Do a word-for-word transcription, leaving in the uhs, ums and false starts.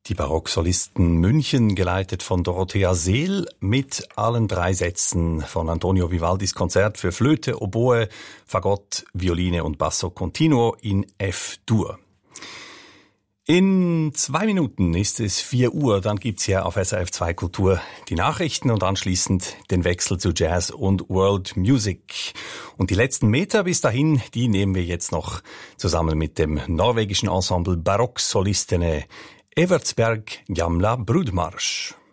Die Barocksolisten München, geleitet von Dorothea Seel, mit allen drei Sätzen von Antonio Vivaldis Konzert für Flöte, Oboe, Fagott, Violine und Basso Continuo in F-Dur. In zwei Minuten ist es vier Uhr, dann gibt's hier auf S R F zwei Kultur die Nachrichten und anschließend den Wechsel zu Jazz und World Music. Und die letzten Meter bis dahin, die nehmen wir jetzt noch zusammen mit dem norwegischen Ensemble Barocksolistene Evertsberg Gamla Brudmarsch.